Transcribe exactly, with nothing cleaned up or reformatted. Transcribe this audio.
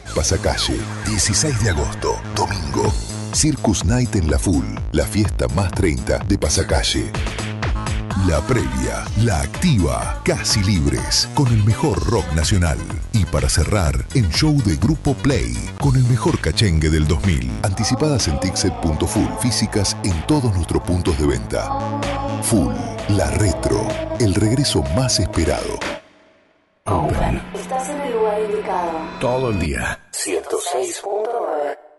Pasacalle, dieciséis de agosto, domingo. Circus Night en La Full, la fiesta más treinta de Pasacalle. La previa, la activa, casi libres, con el mejor rock nacional. Y para cerrar, en show de Grupo Play, con el mejor cachengue del dos mil. Anticipadas en Tixet punto full, físicas en todos nuestros puntos de venta. Full, la retro, el regreso más esperado. Open. Estás en el lugar indicado. Todo el día. ciento seis punto nueve.